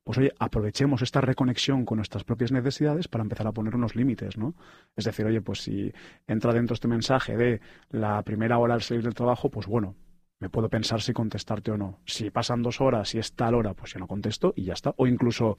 pues oye, aprovechemos esta reconexión con nuestras propias necesidades para empezar a poner unos límites, ¿no? Es decir, oye, pues si entra dentro este mensaje de la primera hora al salir del trabajo, pues bueno, me puedo pensar si contestarte o no. Si pasan 2 horas, si es tal hora, pues yo no contesto y ya está. O incluso,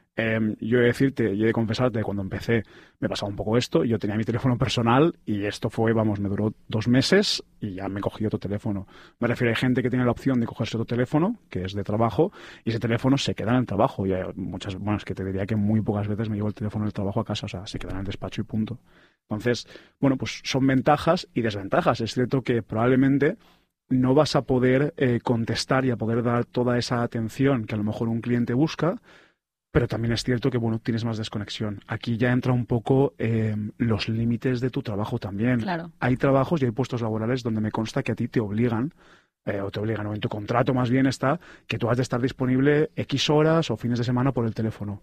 yo he de decirte, y he de confesarte, cuando empecé me pasaba un poco esto. Yo tenía mi teléfono personal y esto fue, vamos, me duró 2 meses y ya me cogí otro teléfono. Me refiero, hay gente que tiene la opción de cogerse otro teléfono, que es de trabajo, y ese teléfono se queda en el trabajo. Y hay muchas, bueno, es que te diría que muy pocas veces me llevo el teléfono del trabajo a casa, o sea, se queda en el despacho y punto. Entonces, bueno, pues son ventajas y desventajas. Es cierto que probablemente no vas a poder contestar y a poder dar toda esa atención que a lo mejor un cliente busca, pero también es cierto que, bueno, tienes más desconexión. Aquí ya entra un poco los límites de tu trabajo también. Claro. Hay trabajos y hay puestos laborales donde me consta que a ti te obligan, o en tu contrato más bien está, que tú has de estar disponible X horas o fines de semana por el teléfono.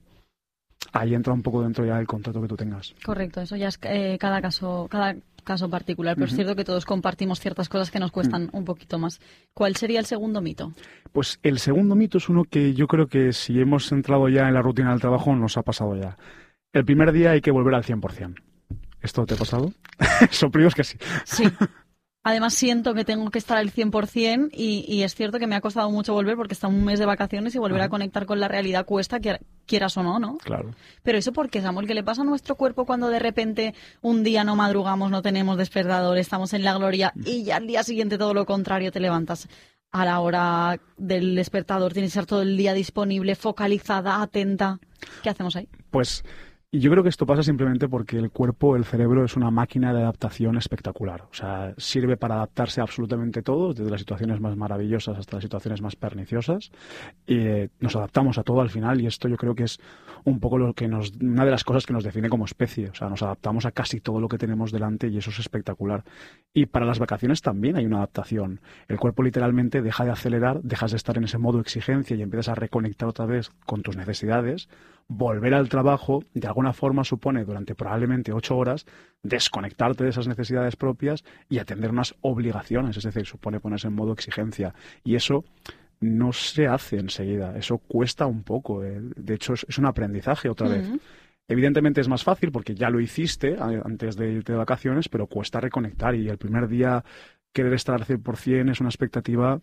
Ahí entra un poco dentro ya el contrato que tú tengas. Correcto, eso ya es cada caso particular, pero es cierto que todos compartimos ciertas cosas que nos cuestan un poquito más. ¿Cuál sería el segundo mito? Pues el segundo mito es uno que yo creo que si hemos entrado ya en la rutina del trabajo nos ha pasado ya. El primer día hay que volver al 100%. ¿Esto te ha pasado? Soplimos que sí. Sí. Además siento que tengo que estar al 100% y es cierto que me ha costado mucho volver porque está un mes de vacaciones y volver a conectar con la realidad cuesta, quieras o no, ¿no? Claro. Pero eso porque, Samuel, ¿qué le pasa a nuestro cuerpo cuando de repente un día no madrugamos, no tenemos despertador, estamos en la gloria y ya al día siguiente todo lo contrario, te levantas a la hora del despertador, tienes que estar todo el día disponible, focalizada, atenta? ¿Qué hacemos ahí? Pues yo creo que esto pasa simplemente porque el cuerpo, el cerebro, es una máquina de adaptación espectacular. O sea, sirve para adaptarse a absolutamente todo, desde las situaciones más maravillosas hasta las situaciones más perniciosas. Y nos adaptamos a todo al final y esto yo creo que es un poco una de las cosas que nos define como especie. O sea, nos adaptamos a casi todo lo que tenemos delante y eso es espectacular. Y para las vacaciones también hay una adaptación. El cuerpo literalmente deja de acelerar, dejas de estar en ese modo exigencia y empiezas a reconectar otra vez con tus necesidades. Volver al trabajo, de alguna forma, supone durante probablemente 8 horas desconectarte de esas necesidades propias y atender unas obligaciones, es decir, supone ponerse en modo exigencia. Y eso no se hace enseguida, eso cuesta un poco. De hecho, es un aprendizaje otra vez. Evidentemente es más fácil porque ya lo hiciste antes de irte de vacaciones, pero cuesta reconectar y el primer día que debe estar al 100% es una expectativa.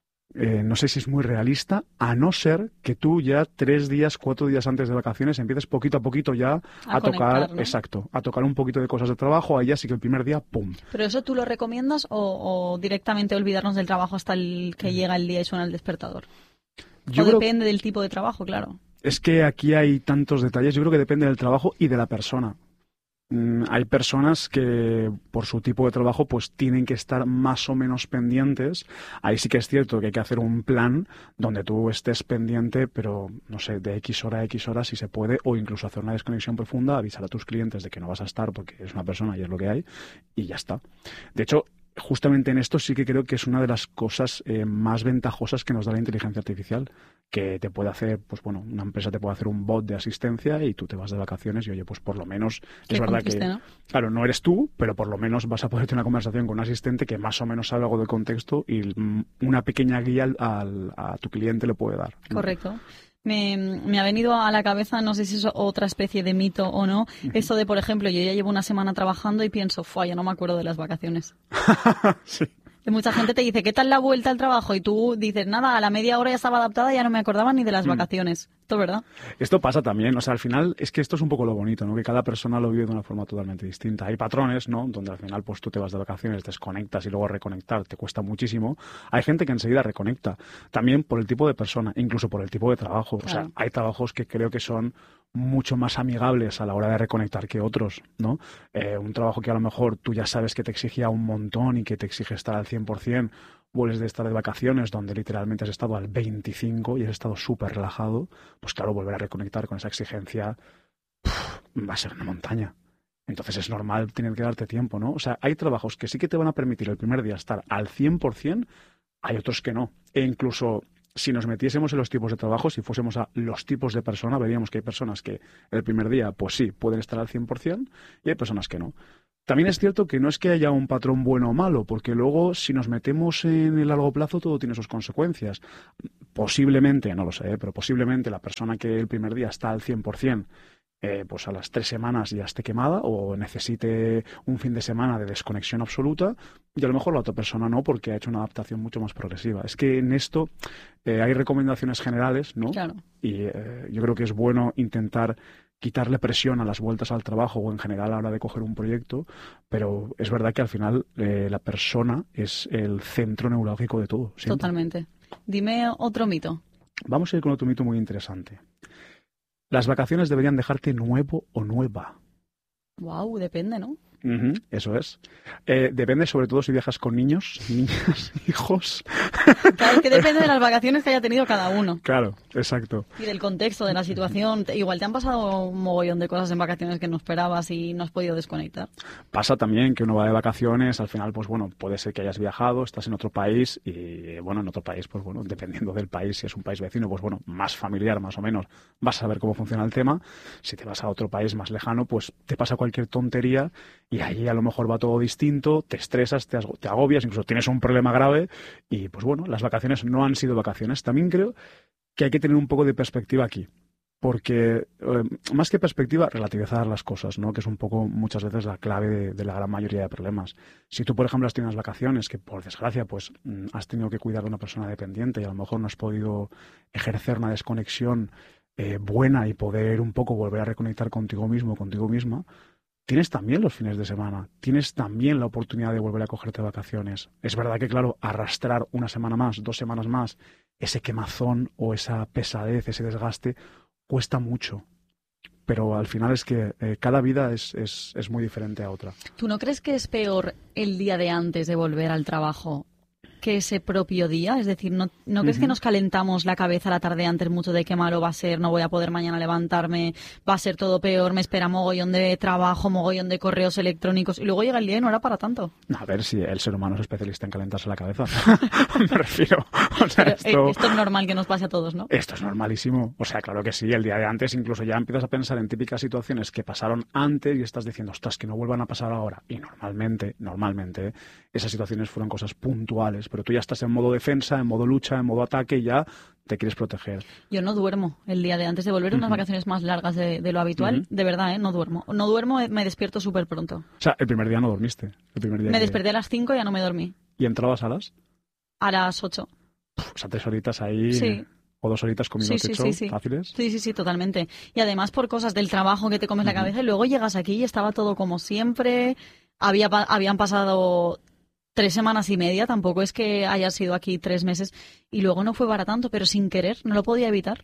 No sé si es muy realista, a no ser que tú ya 3 días, 4 días antes de vacaciones empieces poquito a poquito ya a tocar, ¿no? Exacto, a tocar un poquito de cosas de trabajo, ahí ya sí que el primer día, ¡pum! ¿Pero eso tú lo recomiendas o directamente olvidarnos del trabajo hasta el que llega el día y suena el despertador? Depende del tipo de trabajo, claro. Es que aquí hay tantos detalles, yo creo que depende del trabajo y de la persona. Hay personas que por su tipo de trabajo pues tienen que estar más o menos pendientes. Ahí sí que es cierto que hay que hacer un plan donde tú estés pendiente, pero no sé, de X hora a X horas si se puede, o incluso hacer una desconexión profunda, avisar a tus clientes de que no vas a estar porque eres una persona y es lo que hay, y ya está. De hecho, justamente en esto sí que creo que es una de las cosas más ventajosas que nos da la inteligencia artificial, que te puede hacer, pues bueno, una empresa te puede hacer un bot de asistencia y tú te vas de vacaciones y oye, pues por lo menos es verdad que, ¿no? Claro, no eres tú, pero por lo menos vas a poder tener una conversación con un asistente que más o menos sabe algo del contexto y una pequeña guía a tu cliente le puede dar, ¿no? Correcto. Me ha venido a la cabeza, no sé si es otra especie de mito o no, esto de, por ejemplo, yo ya llevo una semana trabajando y pienso, ya no me acuerdo de las vacaciones. Sí. Y mucha gente te dice, ¿qué tal la vuelta al trabajo? Y tú dices, nada, a la media hora ya estaba adaptada, ya no me acordaba ni de las vacaciones. Esto, ¿verdad? Esto pasa también, o sea, al final es que esto es un poco lo bonito, ¿no? Que cada persona lo vive de una forma totalmente distinta. Hay patrones, ¿no? Donde al final pues tú te vas de vacaciones, desconectas y luego reconectar te cuesta muchísimo. Hay gente que enseguida reconecta, también por el tipo de persona, incluso por el tipo de trabajo. Claro. O sea, hay trabajos que creo que son mucho más amigables a la hora de reconectar que otros, ¿no? Un trabajo que a lo mejor tú ya sabes que te exigía un montón y que te exige estar al 100%, vuelves de estar de vacaciones donde literalmente has estado al 25 y has estado súper relajado, pues claro, volver a reconectar con esa exigencia va a ser una montaña. Entonces es normal tener que darte tiempo, ¿no? O sea, hay trabajos que sí que te van a permitir el primer día estar al 100%, hay otros que no. E incluso si nos metiésemos en los tipos de trabajo, si fuésemos a los tipos de persona, veríamos que hay personas que el primer día, pues sí, pueden estar al 100% y hay personas que no. También es cierto que no es que haya un patrón bueno o malo, porque luego si nos metemos en el largo plazo todo tiene sus consecuencias. posiblemente, no lo sé, pero posiblemente la persona que el primer día está al 100%, pues a las 3 semanas ya esté quemada o necesite un fin de semana de desconexión absoluta, y a lo mejor la otra persona no, porque ha hecho una adaptación mucho más progresiva. Es que en esto hay recomendaciones generales, ¿no? Claro. Y yo creo que es bueno intentar quitarle presión a las vueltas al trabajo o en general a la hora de coger un proyecto, pero es verdad que al final la persona es el centro neurálgico de todo. Siempre. Totalmente. Dime otro mito. Vamos a ir con otro mito muy interesante. Las vacaciones deberían dejarte nuevo o nueva. Wow, depende, ¿no? Eso es. Depende sobre todo si viajas con niños, niñas, hijos. Claro, que depende de las vacaciones que haya tenido cada uno. Claro, exacto. Y del contexto, de la situación. Igual te han pasado un mogollón de cosas en vacaciones que no esperabas y no has podido desconectar. Pasa también que uno va de vacaciones, al final, pues bueno, puede ser que hayas viajado, estás en otro país y, bueno, en otro país, pues bueno, dependiendo del país, si es un país vecino, pues bueno, más familiar más o menos, vas a saber cómo funciona el tema. Si te vas a otro país más lejano, pues te pasa cualquier tontería y allí a lo mejor va todo distinto, te estresas, te agobias, incluso tienes un problema grave y pues bueno, las vacaciones no han sido vacaciones. También creo que hay que tener un poco de perspectiva aquí, porque más que perspectiva, relativizar las cosas, ¿no? Que es un poco muchas veces la clave de la gran mayoría de problemas. Si tú, por ejemplo, has tenido unas vacaciones que por desgracia pues has tenido que cuidar de una persona dependiente y a lo mejor no has podido ejercer una desconexión buena y poder un poco volver a reconectar contigo mismo, contigo misma, tienes también los fines de semana, tienes también la oportunidad de volver a cogerte vacaciones. Es verdad que, claro, arrastrar una semana más, 2 semanas más, ese quemazón o esa pesadez, ese desgaste, cuesta mucho. Pero al final es que cada vida es muy diferente a otra. ¿Tú no crees que es peor el día de antes de volver al trabajo que ese propio día? Es decir, ¿no crees que nos calentamos la cabeza la tarde antes mucho de qué malo va a ser, no voy a poder mañana levantarme, va a ser todo peor, me espera mogollón de trabajo, mogollón de correos electrónicos y luego llega el día y no era para tanto? A ver, si el ser humano es especialista en calentarse la cabeza. Me refiero. O sea, esto es normal que nos pase a todos, ¿no? Esto es normalísimo. O sea, claro que sí, el día de antes incluso ya empiezas a pensar en típicas situaciones que pasaron antes y estás diciendo, ostras, que no vuelvan a pasar ahora. Y normalmente, esas situaciones fueron cosas puntuales, pero tú ya estás en modo defensa, en modo lucha, en modo ataque y ya te quieres proteger. Yo no duermo el día de antes de volver, unas vacaciones más largas de lo habitual. De verdad, no duermo. No duermo, me despierto súper pronto. O sea, el primer día no dormiste. Me desperté a las 5 y ya no me dormí. ¿Y entrabas a las? A las 8. O sea, 3 horitas ahí. Sí. O 2 horitas comiendo techo, fáciles. Sí, totalmente. Y además por cosas del trabajo que te comes la cabeza y luego llegas aquí y estaba todo como siempre. Habían pasado 3 semanas y media, tampoco es que haya sido aquí 3 meses y luego no fue para tanto, pero sin querer, no lo podía evitar.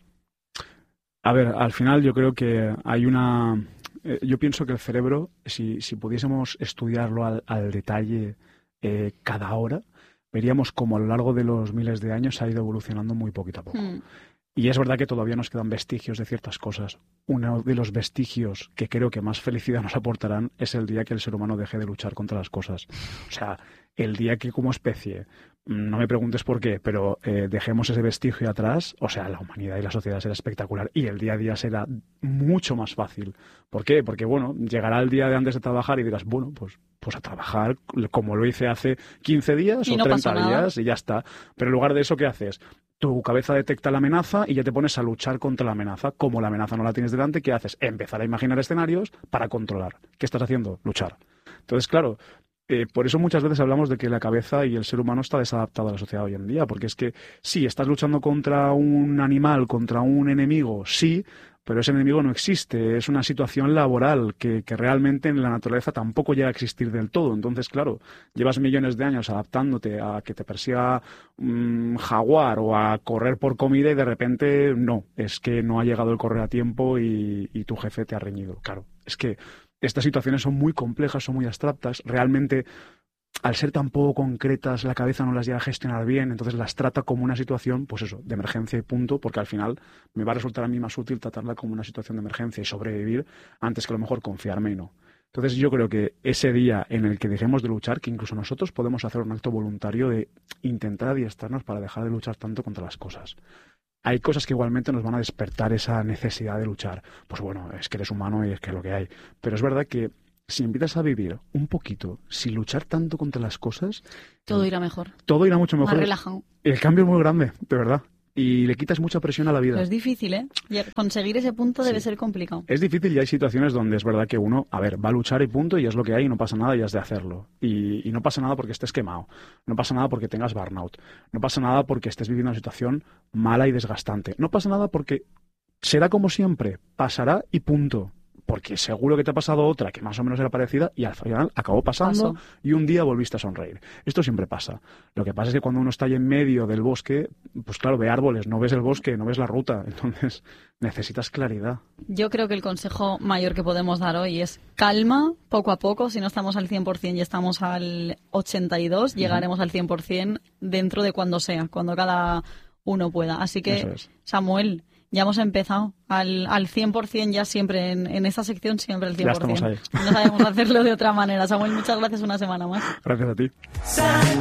A ver, al final yo creo que hay una... yo pienso que el cerebro, si pudiésemos estudiarlo al detalle cada hora, veríamos cómo a lo largo de los miles de años ha ido evolucionando muy poquito a poco. Y es verdad que todavía nos quedan vestigios de ciertas cosas. Uno de los vestigios que creo que más felicidad nos aportarán es el día que el ser humano deje de luchar contra las cosas. O sea, el día que como especie, no me preguntes por qué, pero dejemos ese vestigio atrás, o sea, la humanidad y la sociedad será espectacular y el día a día será mucho más fácil. ¿Por qué? Porque, bueno, llegará el día de antes de trabajar y dirás, bueno, pues a trabajar como lo hice hace 15 días y o no 30 días nada. Y ya está. Pero en lugar de eso, ¿qué haces? Tu cabeza detecta la amenaza y ya te pones a luchar contra la amenaza. Como la amenaza no la tienes delante, ¿qué haces? Empezar a imaginar escenarios para controlar. ¿Qué estás haciendo? Luchar. Entonces, claro, por eso muchas veces hablamos de que la cabeza y el ser humano está desadaptado a la sociedad hoy en día, porque es que sí, estás luchando contra un animal, contra un enemigo, sí, pero ese enemigo no existe, es una situación laboral que realmente en la naturaleza tampoco llega a existir del todo. Entonces, claro, llevas millones de años adaptándote a que te persiga un jaguar o a correr por comida y de repente no, es que no ha llegado el correr a tiempo y tu jefe te ha reñido. Claro, es que estas situaciones son muy complejas, son muy abstractas, realmente al ser tan poco concretas, la cabeza no las llega a gestionar bien, entonces las trata como una situación, pues eso, de emergencia y punto, porque al final me va a resultar a mí más útil tratarla como una situación de emergencia y sobrevivir antes que a lo mejor confiarme y no. Entonces yo creo que ese día en el que dejemos de luchar, que incluso nosotros podemos hacer un acto voluntario de intentar adiestrarnos para dejar de luchar tanto contra las cosas. Hay cosas que igualmente nos van a despertar esa necesidad de luchar. Pues bueno, es que eres humano y es que es lo que hay. Pero es verdad que si empiezas a vivir un poquito sin luchar tanto contra las cosas... Todo irá mejor. Todo irá mucho mejor. Más relajado. El cambio es muy grande, de verdad. y le quitas mucha presión a la vida. Pero es difícil, ¿eh? Conseguir ese punto debe ser complicado. Es difícil y hay situaciones donde es verdad que uno, va a luchar y punto, y es lo que hay y no pasa nada y has de hacerlo. Y no pasa nada porque estés quemado, no pasa nada porque tengas burnout, no pasa nada porque estés viviendo una situación mala y desgastante, no pasa nada porque será como siempre, pasará y punto. Porque seguro que te ha pasado otra que más o menos era parecida y al final acabó pasando y un día volviste a sonreír. Esto siempre pasa. Lo que pasa es que cuando uno está ahí en medio del bosque, pues claro, ve árboles, no ves el bosque, no ves la ruta. Entonces necesitas claridad. Yo creo que el consejo mayor que podemos dar hoy es calma, poco a poco. Si no estamos al 100% y estamos al 82%, llegaremos al 100% dentro de cuando sea, cuando cada uno pueda. Así que, Samuel, ya hemos empezado al 100% ya siempre, en esta sección siempre el 100%. Ya estamos ahí. No sabemos hacerlo de otra manera. Samuel, muchas gracias una semana más. Gracias a ti.